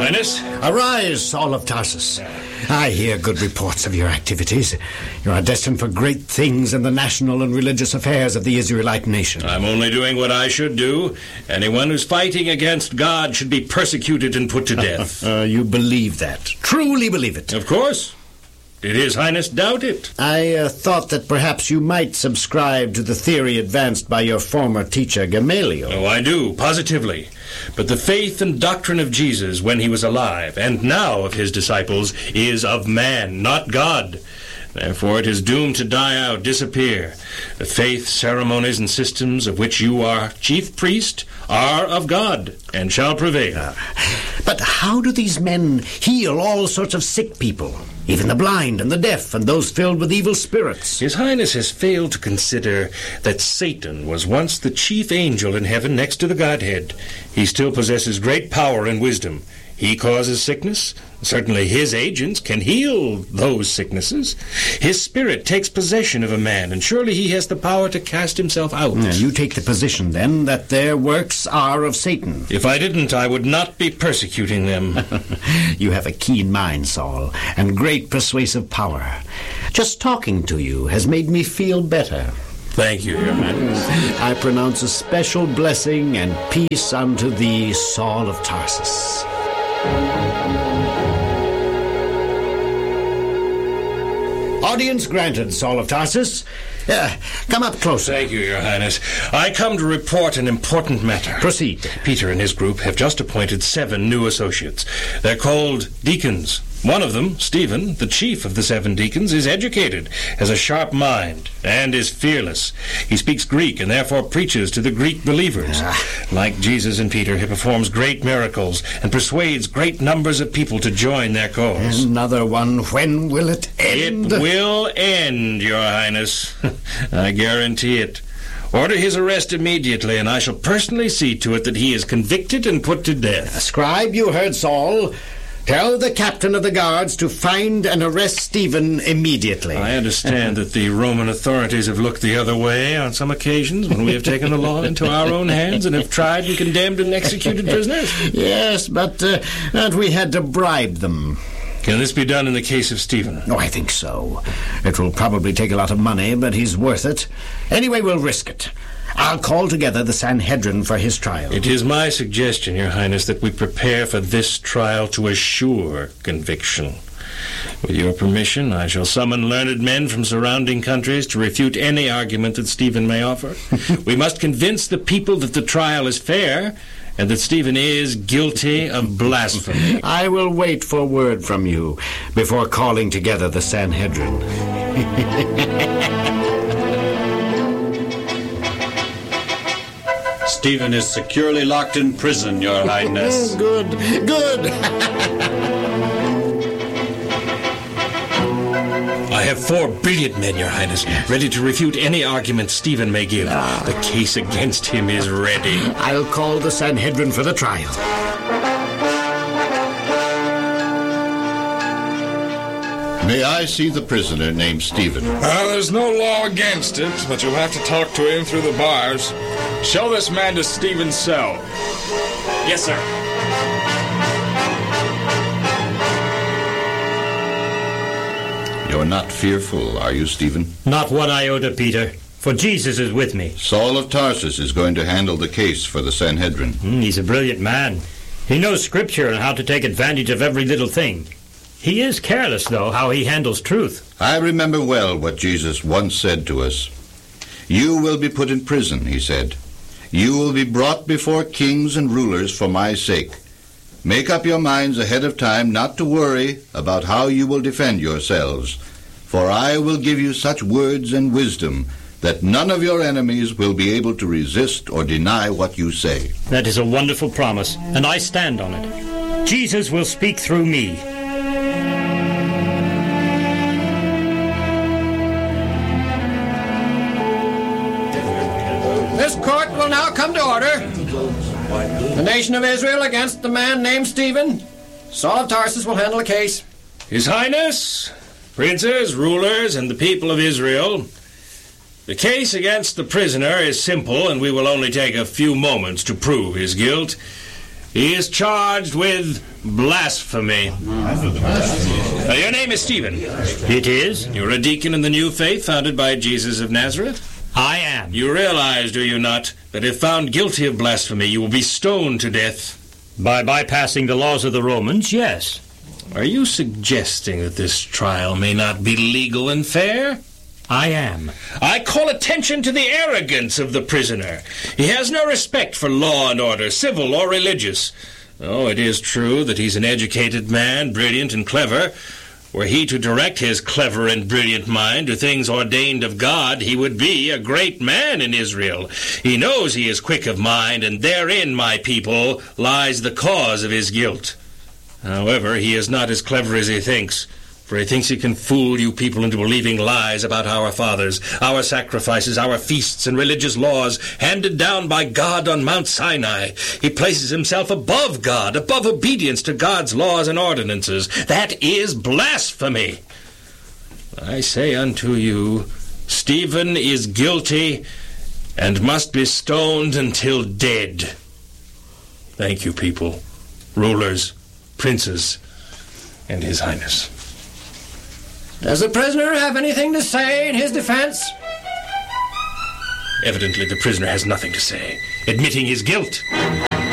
Highness? Arise, Saul of Tarsus. I hear good reports of your activities. You are destined for great things in the national and religious affairs of the Israelite nation. I'm only doing what I should do. Anyone who's fighting against God should be persecuted and put to death. You believe that? Truly believe it? Of course. Did His Highness doubt it? I thought that perhaps you might subscribe to the theory advanced by your former teacher, Gamaliel. Oh, I do, positively. But the faith and doctrine of Jesus when He was alive, and now of His disciples, is of man, not God. Therefore it is doomed to die out, disappear. The faith, ceremonies, and systems of which you are chief priest are of God, and shall prevail. But how do these men heal all sorts of sick people? Even the blind and the deaf and those filled with evil spirits. His Highness has failed to consider that Satan was once the chief angel in heaven next to the Godhead. He still possesses great power and wisdom. He causes sickness. Certainly his agents can heal those sicknesses. His spirit takes possession of a man, and surely he has the power to cast himself out. You take the position, then, that their works are of Satan. If I didn't, I would not be persecuting them. You have a keen mind, Saul, and great persuasive power. Just talking to you has made me feel better. Thank you, Your Highness. I pronounce a special blessing and peace unto thee, Saul of Tarsus. Audience granted, Saul of Tarsus. Come up closer. Thank you, Your Highness. I come to report an important matter. Proceed. Peter and his group have just appointed 7 new associates. They're called deacons. One of them, Stephen, the chief of the 7 deacons, is educated, has a sharp mind, and is fearless. He speaks Greek and therefore preaches to the Greek believers. Like Jesus and Peter, he performs great miracles and persuades great numbers of people to join their cause. Another one. When will it end? It will end, Your Highness. I guarantee it. Order his arrest immediately, and I shall personally see to it that he is convicted and put to death. Scribe, you heard Saul. Tell the captain of the guards to find and arrest Stephen immediately. I understand that the Roman authorities have looked the other way on some occasions when we have taken the law into our own hands and have tried and condemned and executed prisoners. Yes, but we had to bribe them. Can this be done in the case of Stephen? Oh, I think so. It will probably take a lot of money, but he's worth it. Anyway, we'll risk it. I'll call together the Sanhedrin for his trial. It is my suggestion, Your Highness, that we prepare for this trial to assure conviction. With your permission, I shall summon learned men from surrounding countries to refute any argument that Stephen may offer. We must convince the people that the trial is fair and that Stephen is guilty of blasphemy. I will wait for word from you before calling together the Sanhedrin. Stephen is securely locked in prison, Your Highness. Good. I have 4 brilliant men, Your Highness, ready to refute any argument Stephen may give. The case against him is ready. I'll call the Sanhedrin for the trial. May I see the prisoner named Stephen? There's no law against it, but you'll have to talk to him through the bars. Show this man to Stephen's cell. Yes, sir. You're not fearful, are you, Stephen? Not one iota, Peter, for Jesus is with me. Saul of Tarsus is going to handle the case for the Sanhedrin. He's a brilliant man. He knows Scripture and how to take advantage of every little thing. He is careless, though, how he handles truth. I remember well what Jesus once said to us. You will be put in prison, he said. You will be brought before kings and rulers for my sake. Make up your minds ahead of time not to worry about how you will defend yourselves, for I will give you such words and wisdom that none of your enemies will be able to resist or deny what you say. That is a wonderful promise, and I stand on it. Jesus will speak through me. This court will now come to order. The nation of Israel against the man named Stephen. Saul of Tarsus will handle the case. His Highness, princes, rulers, and the people of Israel, the case against the prisoner is simple, and we will only take a few moments to prove his guilt. He is charged with blasphemy. Your name is Stephen. It is? You're a deacon in the new faith founded by Jesus of Nazareth? I am. You realize, do you not, that if found guilty of blasphemy, you will be stoned to death? By bypassing the laws of the Romans, yes. Are you suggesting that this trial may not be legal and fair? I am. I call attention to the arrogance of the prisoner. He has no respect for law and order, civil or religious. Oh, it is true that he's an educated man, brilliant and clever. Were he to direct his clever and brilliant mind to things ordained of God, he would be a great man in Israel. He knows he is quick of mind, and therein, my people, lies the cause of his guilt. However, he is not as clever as he thinks, for he thinks he can fool you people into believing lies about our fathers, our sacrifices, our feasts and religious laws handed down by God on Mount Sinai. He places himself above God, above obedience to God's laws and ordinances. That is blasphemy. I say unto you, Stephen is guilty and must be stoned until dead. Thank you, people, rulers, princes, and His Highness. Does the prisoner have anything to say in his defense? Evidently, the prisoner has nothing to say, admitting his guilt.